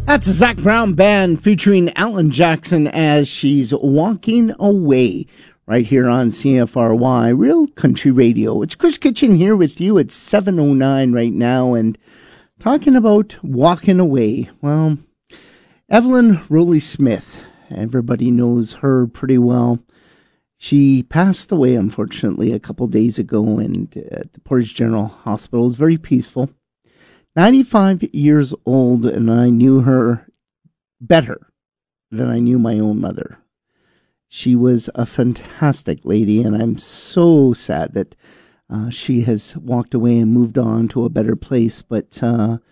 That's a Zac Brown band featuring Alan Jackson as she's walking away right here on CFRY, Real Country Radio. It's Chris Kitchen here with you at 7:09 right now and talking about walking away. Well, Evelyn Rowley Smith, everybody knows her pretty well. She passed away, unfortunately, a couple days ago and at the Portage General Hospital. It was very peaceful. 95 years old, and I knew her better than I knew my own mother. She was a fantastic lady, and I'm so sad that she has walked away and moved on to a better place. But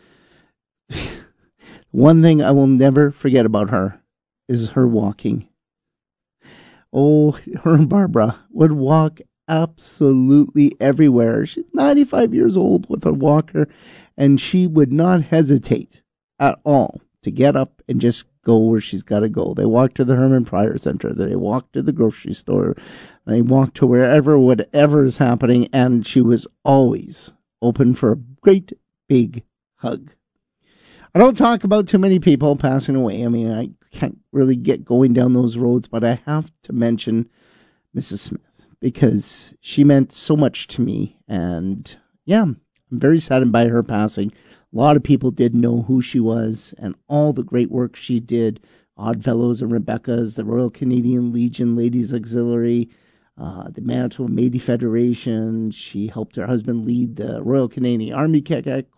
one thing I will never forget about her is her walking. Oh, her and Barbara would walk absolutely everywhere. She's 95 years old with a walker, and she would not hesitate at all to get up and just go where she's got to go. They walked to the Herman Pryor Center. They walked to the grocery store. They walked to wherever, whatever is happening, and she was always open for a great big hug. I don't talk about too many people passing away. I mean, I can't really get going down those roads, but I have to mention Mrs. Smith because she meant so much to me. And yeah, I'm very saddened by her passing. A lot of people did know who she was and all the great work she did. Oddfellows and Rebecca's, the Royal Canadian Legion Ladies Auxiliary, the Manitoba Métis Federation. She helped her husband lead the Royal Canadian Army Cadet